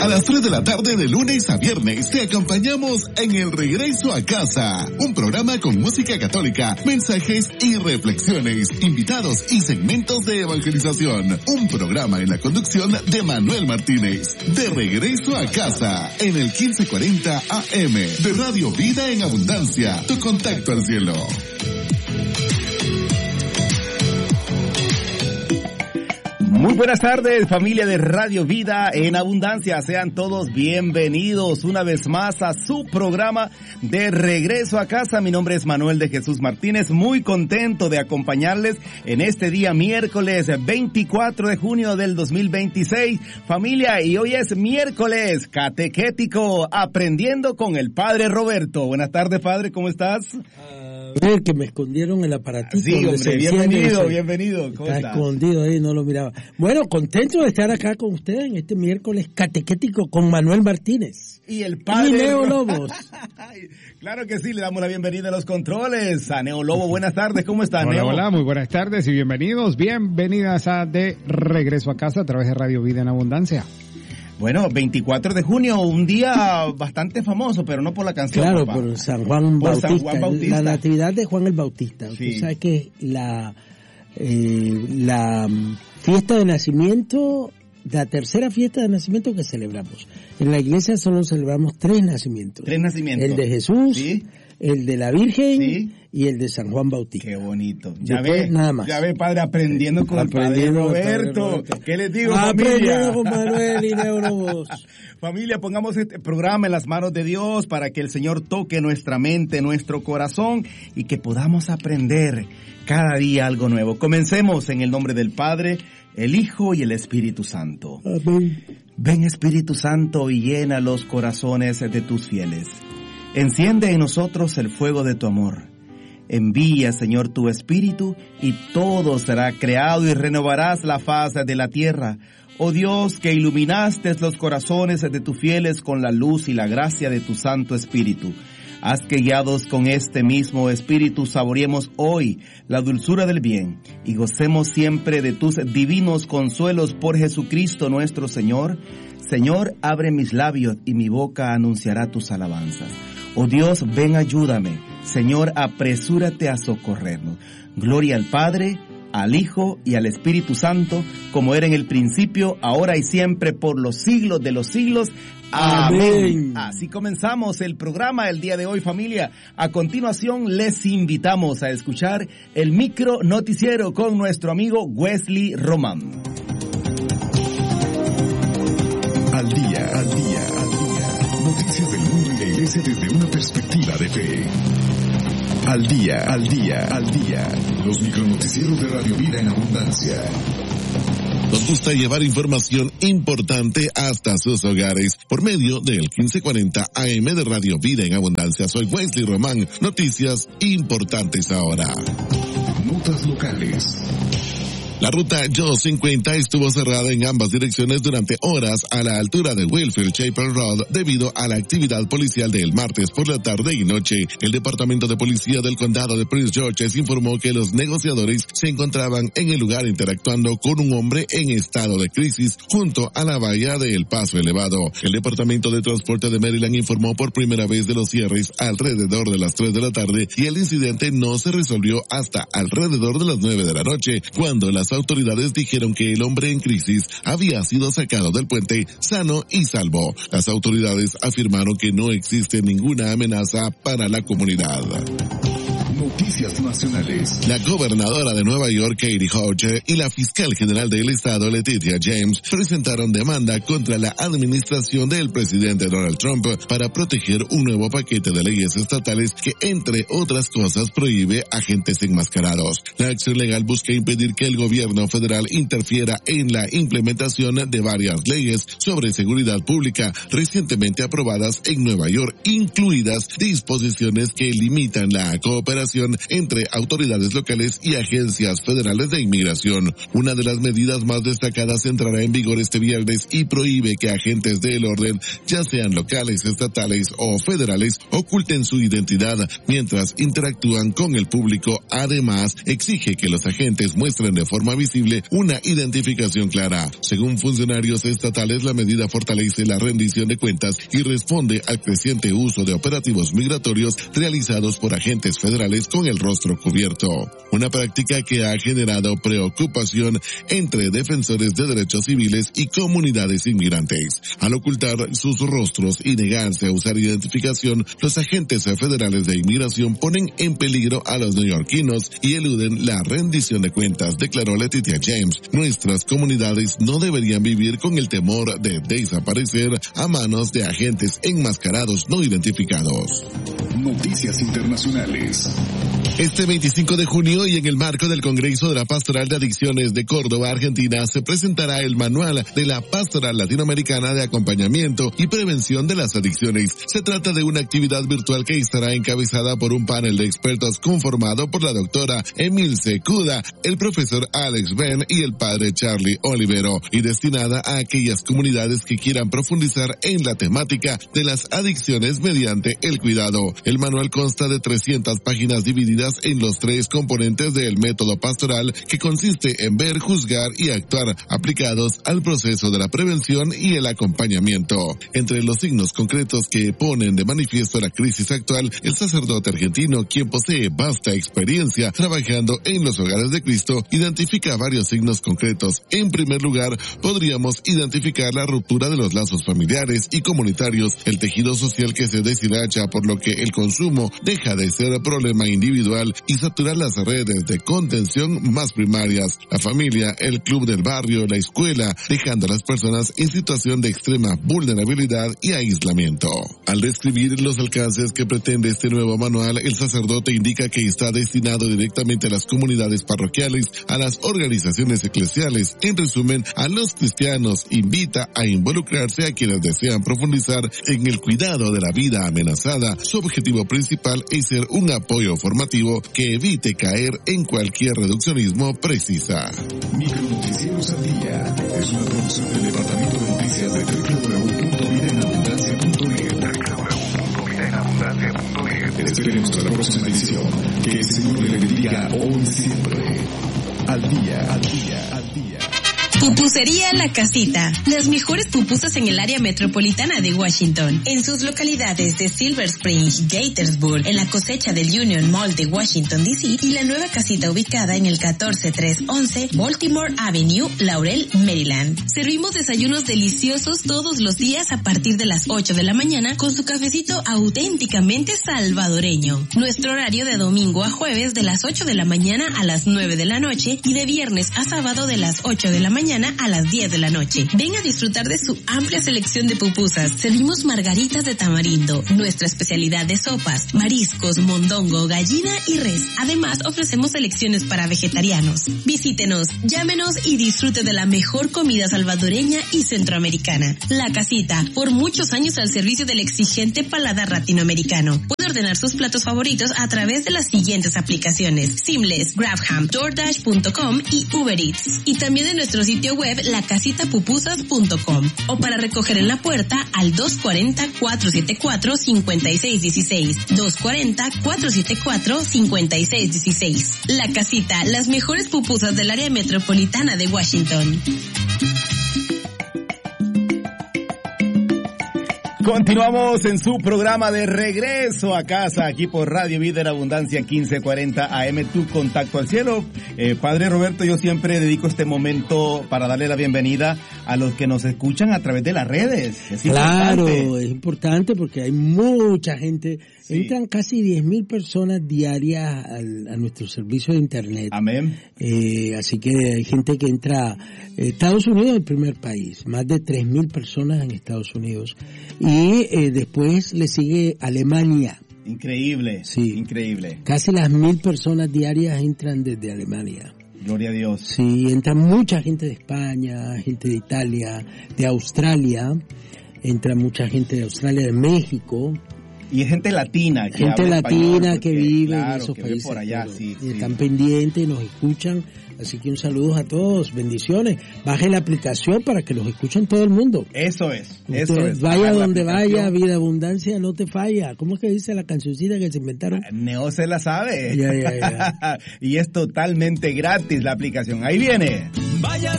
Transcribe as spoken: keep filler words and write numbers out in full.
A las tres de la tarde de lunes a viernes te acompañamos en El Regreso a Casa, un programa con música católica, mensajes y reflexiones, invitados y segmentos de evangelización. Un programa en la conducción de Manuel Martínez. De Regreso a Casa, en el quince cuarenta A M de Radio Vida en Abundancia, tu contacto al cielo. Muy buenas tardes, familia de Radio Vida en Abundancia. Sean todos bienvenidos una vez más a su programa de Regreso a Casa. Mi nombre es Manuel de Jesús Martínez, muy contento de acompañarles en este día miércoles veinticuatro de junio del dos mil veintiséis. Familia, y hoy es miércoles catequético, aprendiendo con el Padre Roberto. Buenas tardes, Padre, ¿cómo estás? A ver, que me escondieron el aparatito. Sí, hombre, bienvenido, bienvenido. ¿Cómo está estás? Escondido ahí, no lo miraba. Bueno, contento de estar acá con ustedes en este miércoles catequético con Manuel Martínez. Y el Padre... Y Neo Lobos. Claro que sí, le damos la bienvenida a los controles. A Neo Lobo, buenas tardes, ¿cómo está, Hola, Neo? hola, muy buenas tardes y bienvenidos, bienvenidas a De Regreso a Casa a través de Radio Vida en Abundancia. Bueno, veinticuatro de junio, un día bastante famoso, pero no por la canción. Claro, papá. por San Juan, por Bautista, San Juan Bautista. La natividad de Juan el Bautista. Sí. Usted sabe que la, eh, la fiesta de nacimiento, la tercera fiesta de nacimiento que celebramos. En la iglesia solo celebramos tres nacimientos. Tres nacimientos. El de Jesús, ¿sí? El de la Virgen, ¿sí? Y el de San Juan Bautista. Qué bonito. Ya Después, ve, nada más. ya ve, Padre, aprendiendo con Aprendiendo el Padre con el Roberto. Padre Roberto. ¿Qué les digo, Aprendiendo familia? con Manuel y Neo Lobos. Familia, pongamos este programa en las manos de Dios para que el Señor toque nuestra mente, nuestro corazón y que podamos aprender cada día algo nuevo. Comencemos en el nombre del Padre, el Hijo y el Espíritu Santo. Amén. Ven, Espíritu Santo, y llena los corazones de tus fieles. Enciende en nosotros el fuego de tu amor. Envía, Señor, tu Espíritu, y todo será creado y renovarás la faz de la tierra. Oh Dios, que iluminaste los corazones de tus fieles con la luz y la gracia de tu Santo Espíritu. Haz que guiados con este mismo Espíritu saboreemos hoy la dulzura del bien y gocemos siempre de tus divinos consuelos por Jesucristo nuestro Señor. Señor, abre mis labios y mi boca anunciará tus alabanzas. Oh Dios, ven, ayúdame. Señor, apresúrate a socorrernos. Gloria al Padre, al Hijo y al Espíritu Santo, como era en el principio, ahora y siempre, por los siglos de los siglos. Amén. Amén. Así comenzamos el programa el día de hoy, familia. A continuación, les invitamos a escuchar el micro noticiero con nuestro amigo Wesley Román. Al día, al día, al día. Noticias del mundo y la iglesia desde una perspectiva de fe. Al día, al día, al día. Los micronoticieros de Radio Vida en Abundancia. Nos gusta llevar información importante hasta sus hogares por medio del quince cuarenta A M de Radio Vida en Abundancia. Soy Wesley Román. Noticias importantes ahora. Notas locales. La ruta Yo cincuenta estuvo cerrada en ambas direcciones durante horas a la altura de Wilfield Chapel Road debido a la actividad policial del martes por la tarde y noche. El Departamento de Policía del Condado de Prince George's informó que los negociadores se encontraban en el lugar interactuando con un hombre en estado de crisis junto a la valla del Paso Elevado. El Departamento de Transporte de Maryland informó por primera vez de los cierres alrededor de las tres de la tarde y el incidente no se resolvió hasta alrededor de las nueve de la noche, cuando las autoridades dijeron que el hombre en crisis había sido sacado del puente sano y salvo. Las autoridades afirmaron que no existe ninguna amenaza para la comunidad. Noticias nacionales. La gobernadora de Nueva York, Katie Hobbs, y la fiscal general del estado, Letitia James, presentaron demanda contra la administración del presidente Donald Trump para proteger un nuevo paquete de leyes estatales que, entre otras cosas, prohíbe agentes enmascarados. La acción legal busca impedir que el gobierno federal interfiera en la implementación de varias leyes sobre seguridad pública recientemente aprobadas en Nueva York, incluidas disposiciones que limitan la cooperación cooperación entre autoridades locales y agencias federales de inmigración. Una de las medidas más destacadas entrará en vigor este viernes y prohíbe que agentes del orden, ya sean locales, estatales o federales, oculten su identidad mientras interactúan con el público. Además, exige que los agentes muestren de forma visible una identificación clara. Según funcionarios estatales, la medida fortalece la rendición de cuentas y responde al creciente uso de operativos migratorios realizados por agentes federales con el rostro cubierto. Una práctica que ha generado preocupación entre defensores de derechos civiles y comunidades inmigrantes. Al ocultar sus rostros y negarse a usar identificación, los agentes federales de inmigración ponen en peligro a los neoyorquinos y eluden la rendición de cuentas, declaró Letitia James. Nuestras comunidades no deberían vivir con el temor de desaparecer a manos de agentes enmascarados no identificados. Noticias internacionales. Este veinticinco de junio y en el marco del Congreso de la Pastoral de Adicciones de Córdoba, Argentina, se presentará el Manual de la Pastoral Latinoamericana de Acompañamiento y Prevención de las Adicciones. Se trata de una actividad virtual que estará encabezada por un panel de expertos conformado por la doctora Emilce Cuda, el profesor Alex Ben y el padre Charlie Olivero, y destinada a aquellas comunidades que quieran profundizar en la temática de las adicciones mediante el cuidado. El manual consta de trescientas páginas divididas en los tres componentes del método pastoral, que consiste en ver, juzgar y actuar, aplicados al proceso de la prevención y el acompañamiento. Entre los signos concretos que ponen de manifiesto la crisis actual, el sacerdote argentino, quien posee vasta experiencia trabajando en los hogares de Cristo, identifica varios signos concretos. En primer lugar, podríamos identificar la ruptura de los lazos familiares y comunitarios, el tejido social que se deshilacha, por lo que el consumo deja de ser problema individual y saturar las redes de contención más primarias, la familia, el club del barrio, la escuela, dejando a las personas en situación de extrema vulnerabilidad y aislamiento. Al describir los alcances que pretende este nuevo manual, el sacerdote indica que está destinado directamente a las comunidades parroquiales, a las organizaciones eclesiales. En resumen, a los cristianos invita a involucrarse a quienes desean profundizar en el cuidado de la vida amenazada. Su objetivo principal es ser un apoyo formativo que evite caer en cualquier reduccionismo precisa. Micronoticieros al día es una producción del Departamento de Noticias de doble u doble u doble u punto vida en abundancia punto net. doble u doble u doble u punto vida en abundancia punto net. Esperemos hasta la próxima edición. Que el Señor le bendiga hoy y siempre. Al día, al día, al día. Pupusería La Casita. Las mejores pupusas en el área metropolitana de Washington. En sus localidades de Silver Spring, Gaithersburg, en la cosecha del Union Mall de Washington, D C, y la nueva casita ubicada en el catorce tres once Baltimore Avenue, Laurel, Maryland. Servimos desayunos deliciosos todos los días a partir de las ocho de la mañana con su cafecito auténticamente salvadoreño. Nuestro horario de domingo a jueves de las ocho de la mañana a las nueve de la noche y de viernes a sábado de las ocho de la mañana a las diez de la noche. Ven a disfrutar de su amplia selección de pupusas. Servimos margaritas de tamarindo, nuestra especialidad de sopas, mariscos, mondongo, gallina y res. Además, ofrecemos selecciones para vegetarianos. Visítenos, llámenos y disfrute de la mejor comida salvadoreña y centroamericana. La Casita, por muchos años al servicio del exigente paladar latinoamericano. Puede ordenar sus platos favoritos a través de las siguientes aplicaciones: Seamless, Grabham, DoorDash punto com y Uber Eats. Y también en nuestro sitio web la casita pupusas punto com, o para recoger en la puerta al dos cuatro cero, cuatro siete cuatro, cinco seis uno seis, dos cuatro cero, cuatro siete cuatro, cinco seis uno seis. La Casita, las mejores pupusas del área metropolitana de Washington. Continuamos en su programa de Regreso a Casa, aquí por Radio Vida en Abundancia quince cuarenta A M, tu contacto al cielo. Eh, Padre Roberto, yo siempre dedico este momento para darle la bienvenida a los que nos escuchan a través de las redes. Es claro, importante. Es importante porque hay mucha gente. Sí. Entran casi diez mil personas diarias al, a nuestro servicio de internet. Amén. Eh, así que hay gente que entra. Eh, Estados Unidos es el primer país, más de tres mil personas en Estados Unidos. Y eh, después le sigue Alemania. Increíble, sí, increíble. Casi las mil personas diarias entran desde Alemania. Gloria a Dios. Sí, entra mucha gente de España, gente de Italia, de Australia, entra mucha gente de Australia, de México. Y es gente latina. Que gente habla latina español, que porque, vive claro, en esos que países. por allá, claro. sí, y sí. están pendientes, nos escuchan. Así que un saludo a todos, bendiciones. Baje la aplicación para que los escuchen todo el mundo. Eso es, Usted eso es. vaya Bajar la donde aplicación. vaya, vida abundancia no te falla. ¿Cómo es que dice la cancioncita que se inventaron? Neo se la sabe. Ya, ya, ya. Y es totalmente gratis la aplicación. Ahí viene. Vaya